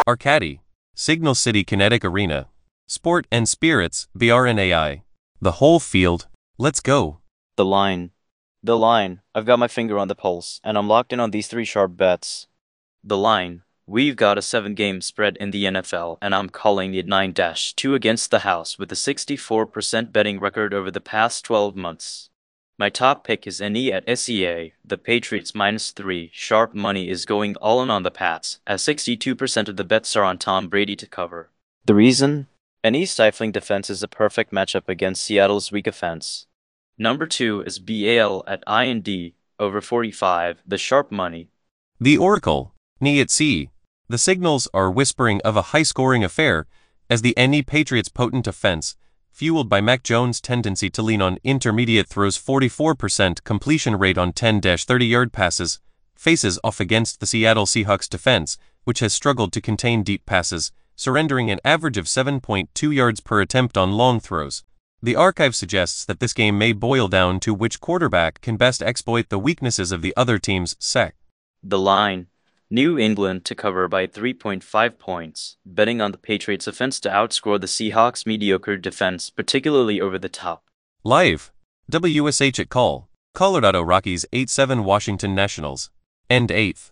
Arcadi, Signal City Kinetic Arena, Sport and Spirits, VRNAI. The whole field, let's go. The line. The line. I've got my finger on the pulse, and I'm locked in on these three sharp bets. The line. We've got a 7-game spread in the NFL, and I'm calling it 9-2 against the house with a 64% betting record over the past 12 months. My top pick is NE at SEA. The Patriots -3. Sharp money is going all in on the Pats, as 62% of the bets are on Tom Brady to cover. The reason? NE's stifling defense is a perfect matchup against Seattle's weak offense. Number 2 is BAL at IND, over 45, the sharp money. The Oracle, NE at C. The signals are whispering of a high-scoring affair, as the NE Patriots' potent offense, fueled by Mac Jones' tendency to lean on intermediate throws, 44% completion rate on 10-30-yard passes, faces off against the Seattle Seahawks defense, which has struggled to contain deep passes, surrendering an average of 7.2 yards per attempt on long throws. The archive suggests that this game may boil down to which quarterback can best exploit the weaknesses of the other team's sec. The line. New England to cover by 3.5 points, betting on the Patriots' offense to outscore the Seahawks' mediocre defense, particularly over the top. Live. WSH at call. Colorado Rockies 8-7 Washington Nationals. End 8th.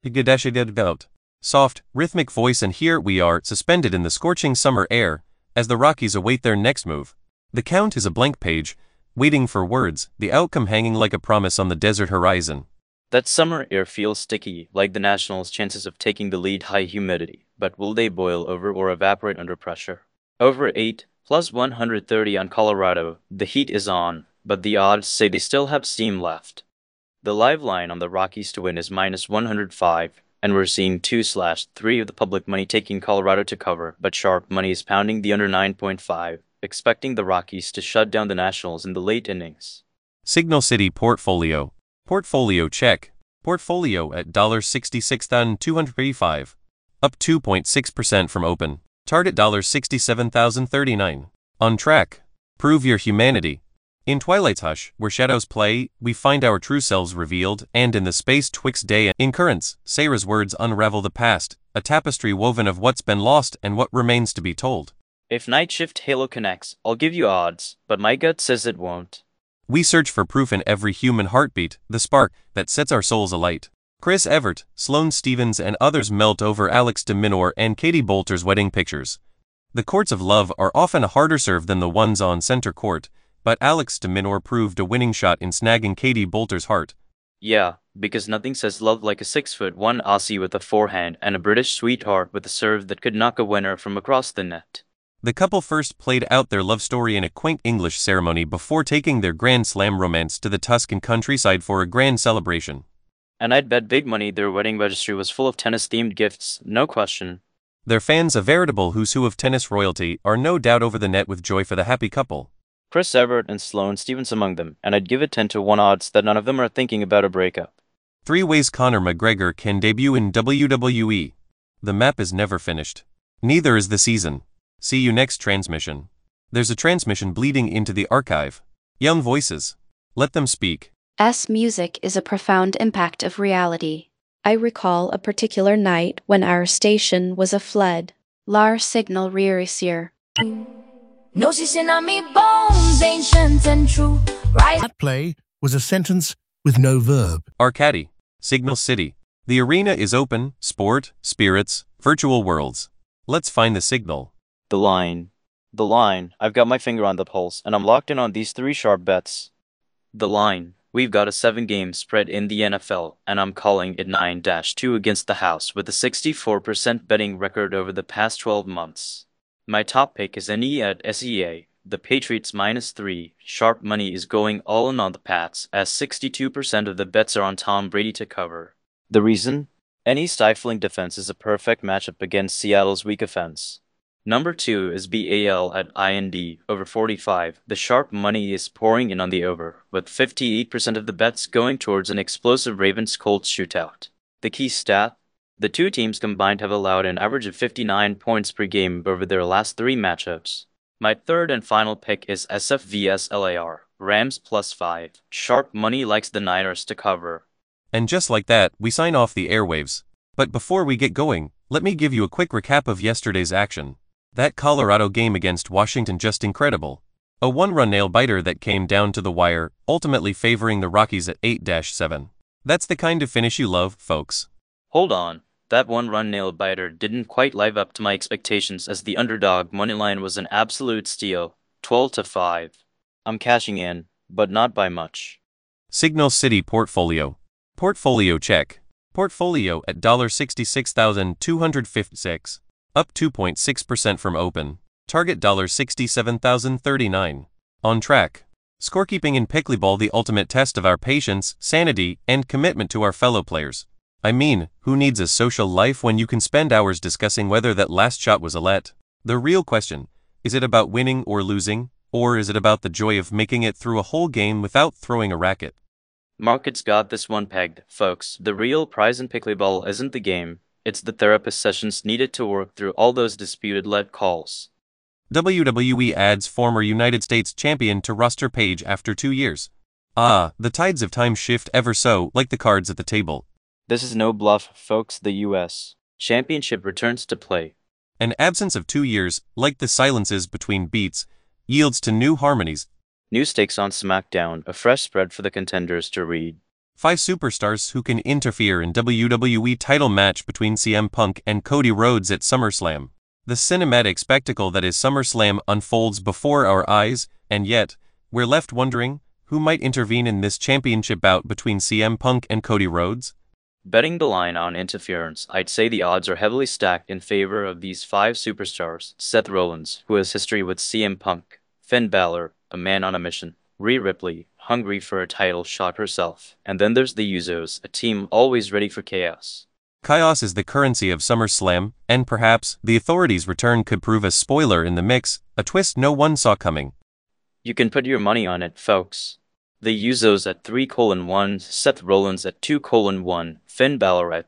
Soft, rhythmic voice, and here we are, suspended in the scorching summer air, as the Rockies await their next move. The count is a blank page, waiting for words, the outcome hanging like a promise on the desert horizon. That summer air feels sticky, like the Nationals' chances of taking the lead. High humidity, but will they boil over or evaporate under pressure? Over 8, plus 130 on Colorado. The heat is on, but the odds say they still have steam left. The live line on the Rockies to win is -105, and we're seeing 2/3 of the public money taking Colorado to cover, but sharp money is pounding the under 9.5, expecting the Rockies to shut down the Nationals in the late innings. Signal City Portfolio. Portfolio check. Portfolio at $66,285. Up 2.6% from open. Target $67,039. On track. Prove your humanity. In Twilight's hush, where shadows play, we find our true selves revealed, and in the space twixt day and incurrence, Sarah's words unravel the past, a tapestry woven of what's been lost and what remains to be told. If Night Shift Halo connects, I'll give you odds, but my gut says it won't. We search for proof in every human heartbeat, the spark that sets our souls alight. Chris Evert, Sloane Stevens, and others melt over Alex de Minaur and Katie Bolter's wedding pictures. The courts of love are often a harder serve than the ones on center court, but Alex de Minaur proved a winning shot in snagging Katie Bolter's heart. Yeah, because nothing says love like a 6'1" Aussie with a forehand and a British sweetheart with a serve that could knock a winner from across the net. The couple first played out their love story in a quaint English ceremony before taking their Grand Slam romance to the Tuscan countryside for a grand celebration. And I'd bet big money their wedding registry was full of tennis-themed gifts, no question. Their fans, a veritable who's who of tennis royalty, are no doubt over the net with joy for the happy couple. Chris Evert and Sloane Stevens among them, and I'd give it 10-1 odds that none of them are thinking about a breakup. 3 ways Conor McGregor can debut in WWE. The map is never finished. Neither is the season. See you next transmission. There's a transmission bleeding into the archive. Young voices. Let them speak. Music is a profound impact of reality. I recall a particular night when our station was a flood. Lar signal reassure. No sitting on me bones, ancient and true, right? That play was a sentence with no verb. Arcadi, Signal City. The arena is open, sport, spirits, virtual worlds. Let's find the signal. The line. The line. I've got my finger on the pulse, and I'm locked in on these 3 sharp bets. The line. We've got a 7-game spread in the NFL, and I'm calling it 9-2 against the house with a 64% betting record over the past 12 months. My top pick is NE at SEA. The Patriots -3. Sharp money is going all in on the Pats, as 62% of the bets are on Tom Brady to cover. The reason? NE's stifling defense is a perfect matchup against Seattle's weak offense. Number 2 is BAL at IND, over 45. The sharp money is pouring in on the over, with 58% of the bets going towards an explosive Ravens-Colts shootout. The key stat? The two teams combined have allowed an average of 59 points per game over their last 3 matchups. My third and final pick is SF vs LAR, Rams +5. Sharp money likes the Niners to cover. And just like that, we sign off the airwaves. But before we get going, Let me give you a quick recap of yesterday's action. That Colorado game against Washington, just incredible. A one-run nail-biter that came down to the wire, ultimately favoring the Rockies at 8-7. That's the kind of finish you love, folks. Hold on. That one-run nail-biter didn't quite live up to my expectations, as the underdog moneyline was an absolute steal, 12-5. I'm cashing in, but not by much. Signal City Portfolio. Portfolio check. Portfolio at $66,256, up 2.6% from open. Target $67,039. On track. Scorekeeping in Pickleball, the ultimate test of our patience, sanity, and commitment to our fellow players. I mean, who needs a social life when you can spend hours discussing whether that last shot was a let? The real question, is it about winning or losing, or is it about the joy of making it through a whole game without throwing a racket? Markets got this one pegged, folks. The real prize in Pickleball isn't the game, it's the therapist sessions needed to work through all those disputed let calls. WWE adds former United States champion to roster page after 2 years. Ah, the tides of time shift ever so, like the cards at the table. This is no bluff, folks. The U.S. Championship returns to play. An absence of 2 years, like the silences between beats, yields to new harmonies. New stakes on SmackDown, a fresh spread for the contenders to read. 5 superstars who can interfere in WWE title match between CM Punk and Cody Rhodes at SummerSlam. The cinematic spectacle that is SummerSlam unfolds before our eyes, and yet, we're left wondering, who might intervene in this championship bout between CM Punk and Cody Rhodes? Betting the line on interference, I'd say the odds are heavily stacked in favor of these 5 superstars. Seth Rollins, who has history with CM Punk, Finn Balor, a man on a mission, Rhea Ripley, hungry for a title shot herself, and then there's the Usos, a team always ready for chaos. Chaos is the currency of SummerSlam, and perhaps the Authority's return could prove a spoiler in the mix, a twist no one saw coming. You can put your money on it, folks. The Usos at 3:1, Seth Rollins at 2:1, Finn Balor at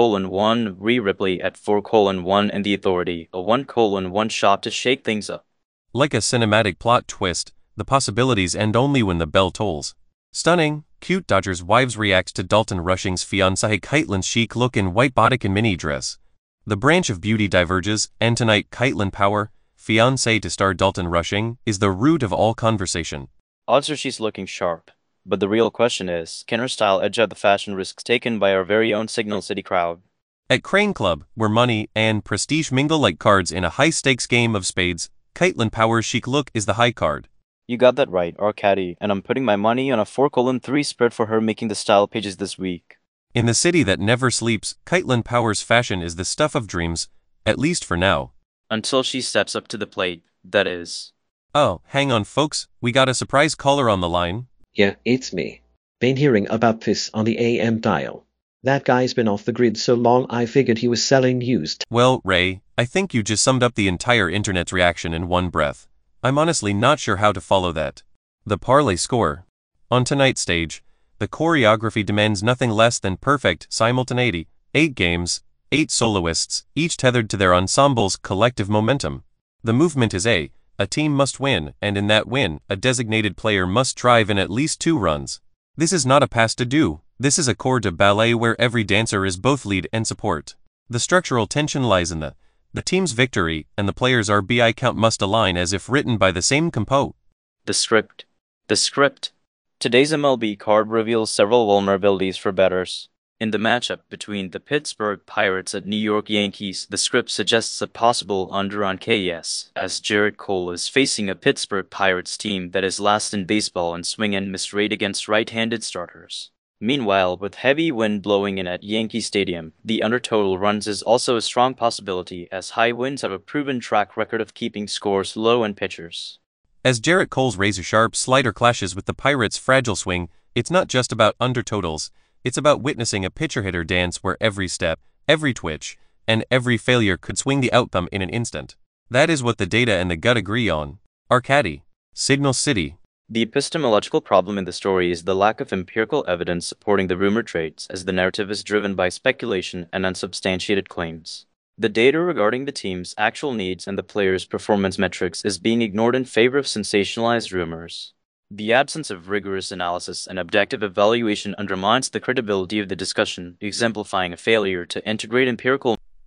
3:1, Rhea Ripley at 4:1, and the Authority, a 1:1 shot to shake things up. Like a cinematic plot twist, the possibilities end only when the bell tolls. Stunning, cute Dodgers wives reacts to Dalton Rushing's fiancée Kaitlyn's chic look in white bodycon mini dress. The branch of beauty diverges, and tonight Kaitlyn Power, fiancée to star Dalton Rushing, is the root of all conversation. Odds are she's looking sharp, but the real question is, can her style edge out the fashion risks taken by our very own Signal City crowd? At Crane Club, where money and prestige mingle like cards in a high-stakes game of spades, Kaitlyn Power's chic look is the high card. You got that right, Arcady, and I'm putting my money on a 4:3 spread for her making the style pages this week. In the city that never sleeps, Kaitlyn Power's fashion is the stuff of dreams, at least for now. Until she steps up to the plate, that is. Oh, hang on folks, we got a surprise caller on the line. Yeah, it's me. Been hearing about this on the AM dial. That guy's been off the grid so long I figured he was selling used. Well, Ray, I think you just summed up the entire internet's reaction in one breath. I'm honestly not sure how to follow that. The parlay score. On tonight's stage, the choreography demands nothing less than perfect simultaneity. 8 games, 8 soloists, each tethered to their ensemble's collective momentum. The movement is a team must win, and in that win, a designated player must drive in at least 2 runs. This is not a pas de deux, this is a corps de ballet where every dancer is both lead and support. The structural tension lies in the team's victory, and the player's RBI count must align as if written by the same compo. The script. The script. Today's MLB card reveals several vulnerabilities for bettors. In the matchup between the Pittsburgh Pirates and New York Yankees, the script suggests a possible under on KS, as Gerrit Cole is facing a Pittsburgh Pirates team that is last in baseball in swing and miss rate against right-handed starters. Meanwhile, with heavy wind blowing in at Yankee Stadium, the under total runs is also a strong possibility, as high winds have a proven track record of keeping scores low in pitchers. As Gerrit Cole's razor-sharp slider clashes with the Pirates' fragile swing, it's not just about under totals, it's about witnessing a pitcher-hitter dance where every step, every twitch, and every failure could swing the outcome in an instant. That is what the data and the gut agree on. Arcady. Signal City. The epistemological problem in the story is the lack of empirical evidence supporting the rumor trades, as the narrative is driven by speculation and unsubstantiated claims. The data regarding the team's actual needs and the players' performance metrics is being ignored in favor of sensationalized rumors. The absence of rigorous analysis and objective evaluation undermines the credibility of the discussion, exemplifying a failure to integrate empirical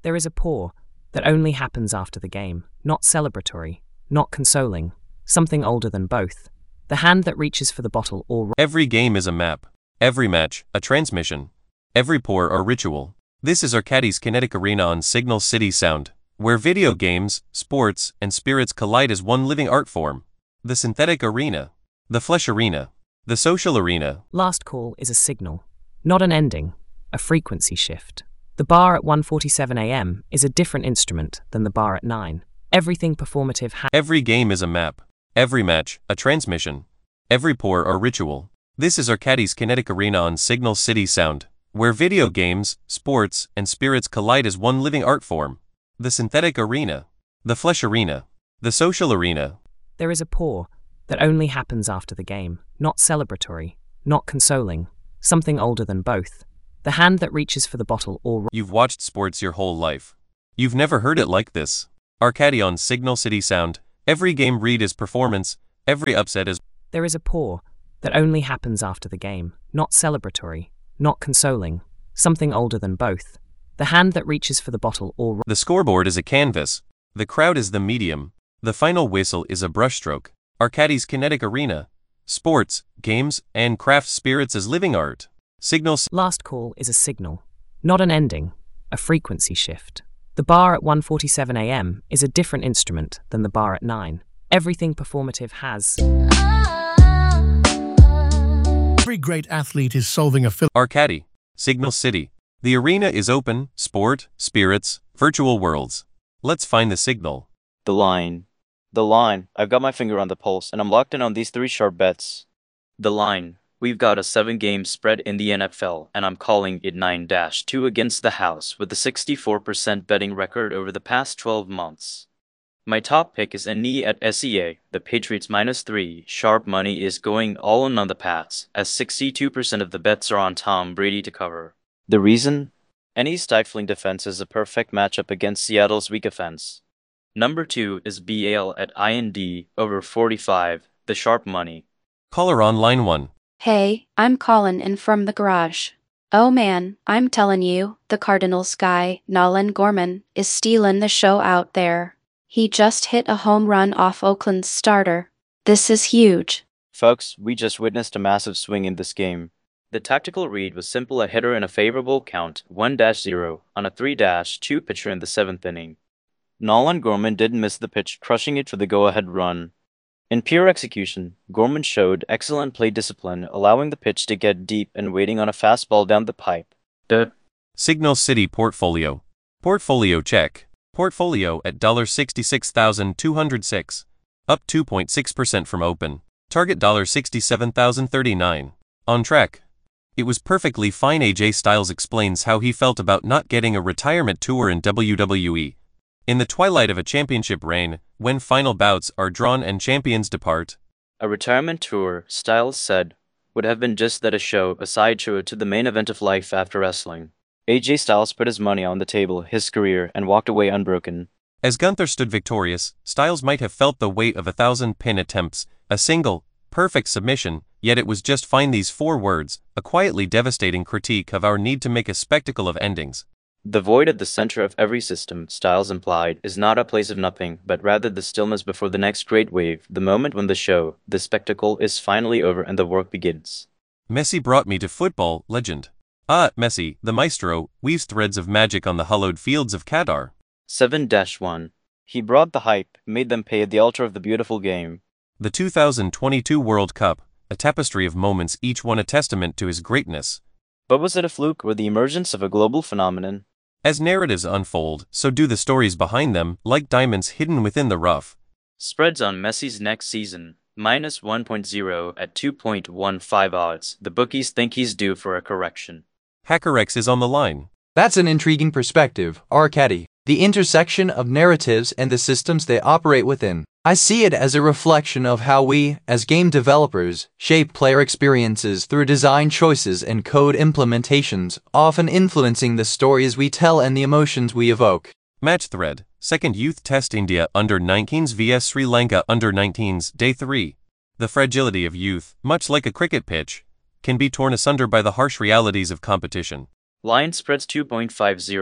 There is a pause that only happens after the game, not celebratory, not consoling, something older than both. The hand that reaches for the bottle or Every game is a map. Every match, a transmission. Every pour, a ritual. This is Arcadie's Kinetic Arena on Signal City Sound, where video games, sports, and spirits collide as one living art form. The synthetic arena. The flesh arena. The social arena. Last call is a signal, not an ending, a frequency shift. The bar at 1:47 a.m. is a different instrument than the bar at 9. Everything performative Every game is a map. Every match, a transmission. Every pour, a ritual. This is Arcadie's Kinetic Arena on Signal City Sound, where video games, sports, and spirits collide as one living art form. The synthetic arena. The flesh arena. The social arena. There is a pause that only happens after the game, not celebratory, not consoling, something older than both. The hand that reaches for the bottle or You've watched sports your whole life. You've never heard it like this. Arcadie on Signal City Sound. Every game read is performance. Every upset is. There is a pause that only happens after the game, not celebratory, not consoling, something older than both. The hand that reaches for the bottle or The scoreboard is a canvas. The crowd is the medium. The final whistle is a brushstroke. Arcadie's Kinetic Arena. Sports, games, and craft spirits as living art. Signals. Last call is a signal, not an ending, a frequency shift. The bar at 1:47 a.m. is a different instrument than the bar at 9. Everything performative has. Every great athlete is solving a Arcadie. Signal City. The arena is open, sport, spirits, virtual worlds. Let's find the signal. The line. The line. I've got my finger on the pulse, and I'm locked in on these 3 sharp bets. The line. We've got a 7-game spread in the NFL, and I'm calling it 9-2 against the house with a 64% betting record over the past 12 months. My top pick is NE at SEA. The Patriots -3. Sharp money is going all in on the Pats, as 62% of the bets are on Tom Brady to cover. The reason? NE's stifling defense is a perfect matchup against Seattle's weak offense. Number 2 is BAL at IND over 45, the sharp money. Caller on line 1. Hey, I'm calling in from the garage. Oh man, I'm telling you, the Cardinals guy, Nolan Gorman, is stealing the show out there. He just hit a home run off Oakland's starter. This is huge. Folks, we just witnessed a massive swing in this game. The tactical read was simple: a hitter in a favorable count, 1-0, on a 3-2 pitcher in the 7th inning. Nolan Gorman didn't miss the pitch, crushing it for the go-ahead run. In pure execution, Gorman showed excellent plate discipline, allowing the pitch to get deep and waiting on a fastball down the pipe. Signal City Portfolio. Portfolio check. Portfolio at $66,206. Up 2.6% from open. Target $67,039. On track. It was perfectly fine. AJ Styles explains how he felt about not getting a retirement tour in WWE. In the twilight of a championship reign, when final bouts are drawn and champions depart. A retirement tour, Styles said, would have been just that, a show, a sideshow to the main event of life after wrestling. AJ Styles put his money on the table, his career, and walked away unbroken. As Gunther stood victorious, Styles might have felt the weight of 1,000 pin attempts, a single, perfect submission, yet it was just fine. These 4 words, a quietly devastating critique of our need to make a spectacle of endings. The void at the center of every system, Styles implied, is not a place of nothing, but rather the stillness before the next great wave, the moment when the show, the spectacle, is finally over and the work begins. Messi brought me to football, legend. Ah, Messi, the maestro, weaves threads of magic on the hallowed fields of Qatar. 7-1. He brought the hype, made them pay at the altar of the beautiful game. The 2022 World Cup, a tapestry of moments, each one a testament to his greatness. But was it a fluke or the emergence of a global phenomenon? As narratives unfold, so do the stories behind them, like diamonds hidden within the rough. Spreads on Messi's next season, -1.0 at 2.15 odds. The bookies think he's due for a correction. HackerX is on the line. That's an intriguing perspective, Arcadie. The intersection of narratives and the systems they operate within. I see it as a reflection of how we, as game developers, shape player experiences through design choices and code implementations, often influencing the stories we tell and the emotions we evoke. Match thread. Second youth test: India under-19s vs Sri Lanka under-19s, day 3. The fragility of youth, much like a cricket pitch, can be torn asunder by the harsh realities of competition. Line spreads 2.50.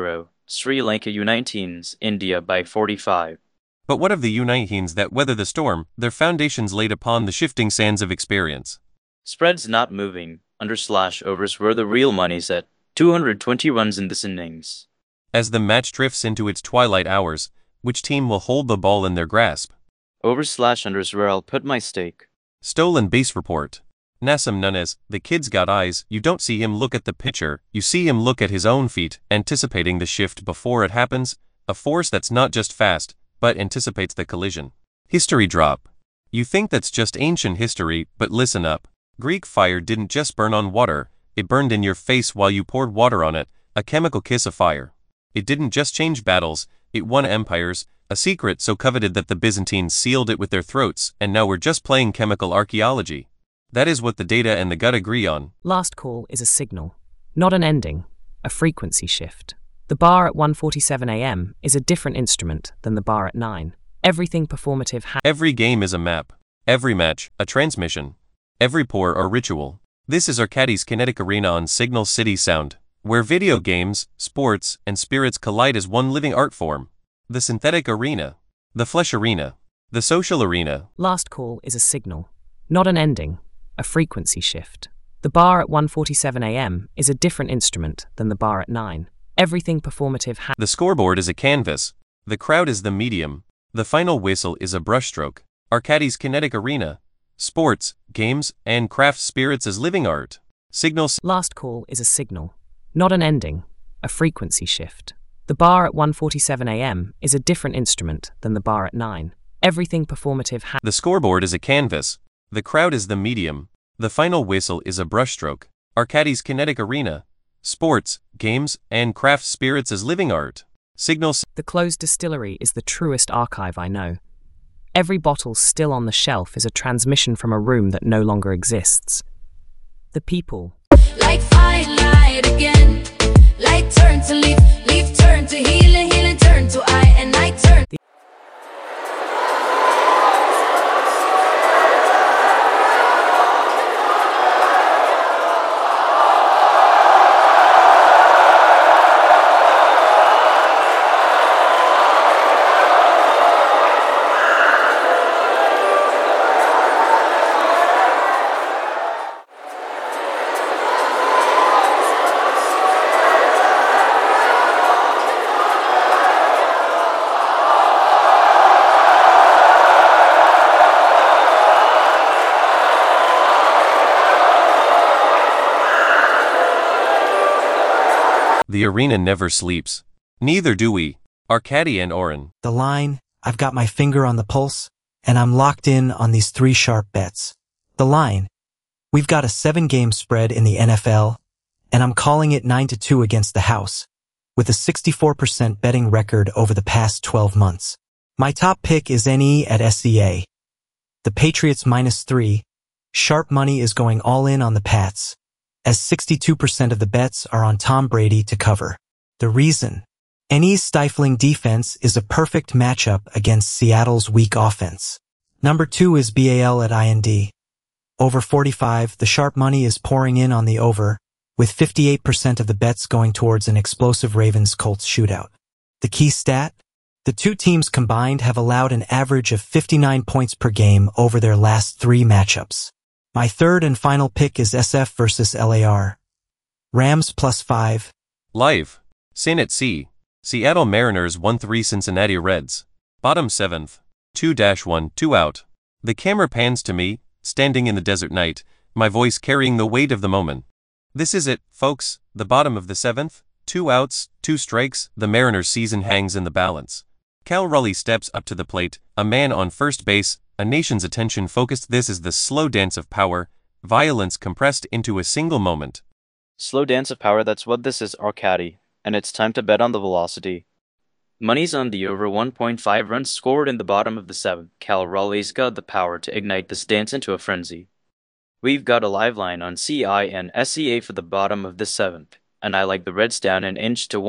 Sri Lanka U19s, India by 45. But what of the U19s that weather the storm, their foundations laid upon the shifting sands of experience? Spreads not moving, under/overs where the real money's at, 220 runs in this innings. As the match drifts into its twilight hours, which team will hold the ball in their grasp? Overs/unders where I'll put my stake. Stolen base report. Nassim Nunez, the kid's got eyes. You don't see him look at the pitcher, you see him look at his own feet, anticipating the shift before it happens, a force that's not just fast, but anticipates the collision. History drop. You think that's just ancient history, but listen up. Greek fire didn't just burn on water, it burned in your face while you poured water on it, a chemical kiss of fire. It didn't just change battles, it won empires, a secret so coveted that the Byzantines sealed it with their throats, and now we're just playing chemical archaeology. That is what the data and the gut agree on. Last call is a signal, not an ending, a frequency shift. The bar at 1:47 a.m. is a different instrument than the bar at 9. Everything performative Every game is a map. Every match, a transmission. Every pour, a ritual. This is Arcadie's Kinetic Arena on Signal City Sound, where video games, sports, and spirits collide as one living art form. The synthetic arena. The flesh arena. The social arena. Last call is a signal, not an ending, a frequency shift. The bar at 1:47 a.m. is a different instrument than the bar at 9. Everything performative The scoreboard is a canvas. The crowd is the medium. The final whistle is a brushstroke. Arcadie's Kinetic Arena. Sports, games, and craft spirits as living art. Signals. Last call is a signal, not an ending, a frequency shift. The bar at 1:47 a.m. is a different instrument than the bar at 9. Everything performative The scoreboard is a canvas. The crowd is the medium. The final whistle is a brushstroke. Arcadie's Kinetic Arena. Sports, games, and craft spirits as living art. Signals. The closed distillery is the truest archive I know. Every bottle still on the shelf is a transmission from a room that no longer exists. The people. Like fire light again. Light turn to leaf, leaf turn to healing, healing turn to eye, and night turn. The arena never sleeps. Neither do we. Arcadie and Oren. The line, I've got my finger on the pulse, and I'm locked in on these 3 sharp bets. The line, we've got a 7-game spread in the NFL, and I'm calling it 9-2 against the house, with a 64% betting record over the past 12 months. My top pick is NE at SCA. The Patriots -3, sharp money is going all in on the Pats, as 62% of the bets are on Tom Brady to cover. The reason? NE's stifling defense is a perfect matchup against Seattle's weak offense. Number 2 is BAL at IND. Over 45, the sharp money is pouring in on the over, with 58% of the bets going towards an explosive Ravens-Colts shootout. The key stat? The two teams combined have allowed an average of 59 points per game over their last 3 matchups. My third and final pick is SF versus LAR. Rams +5. Live. Sin at Sea. Seattle Mariners 1-3 Cincinnati Reds. Bottom 7th. 2-1, 2 out. The camera pans to me, standing in the desert night, my voice carrying the weight of the moment. This is it, folks, the bottom of the 7th. 2 outs, 2 strikes, the Mariners' season hangs in the balance. Cal Raleigh steps up to the plate, a man on first base, a nation's attention focused. This is the slow dance of power, violence compressed into a single moment. Slow dance of power, that's what this is, Arcadie, and it's time to bet on the velocity. Money's on the over 1.5 runs scored in the bottom of the 7th. Cal Raleigh's got the power to ignite this dance into a frenzy. We've got a live line on CI and SCA for the bottom of the 7th, and I like the Reds down an inch to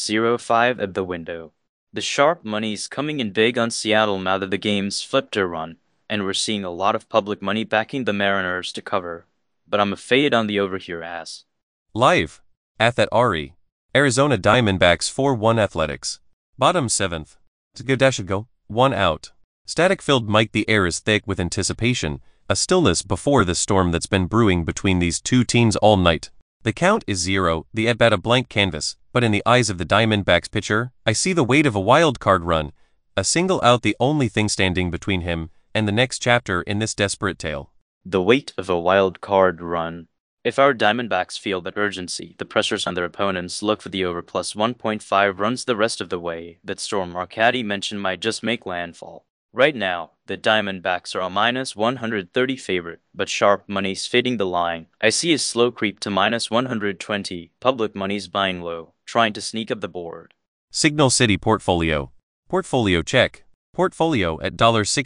1.05 at the window. The sharp money's coming in big on Seattle now that the game's flipped a run, and we're seeing a lot of public money backing the Mariners to cover. But I'm a fade on the over here as. Live. Athat Ari. Arizona Diamondbacks 4-1 Athletics. Bottom 7th. Go. 1 out. Static-filled Mike. The air is thick with anticipation, a stillness before the storm that's been brewing between these two teams all night. The count is 0, the at-bat a blank canvas, but in the eyes of the Diamondbacks pitcher, I see the weight of a wild card run, a single out, the only thing standing between him and the next chapter in this desperate tale. The weight of a wild card run. If our Diamondbacks feel that urgency, the pressures on their opponents, look for the over plus 1.5 runs the rest of the way. That storm our caddy mentioned might just make landfall. Right now, the Diamondbacks are a minus 130 favorite, but sharp money's fading the line. I see a slow creep to minus 120. Public money's buying low, trying to sneak up the board. Signal City Portfolio. Portfolio check. Portfolio at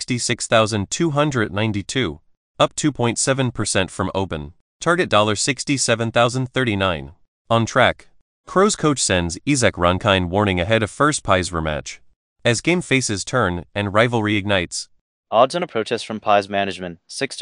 $66,292, up 2.7% from open. Target $67,039. On track. Crows coach sends Isaac Ronkin warning ahead of first Pies rematch. As game faces turn and rivalry ignites. Odds on a protest from Pies management, 6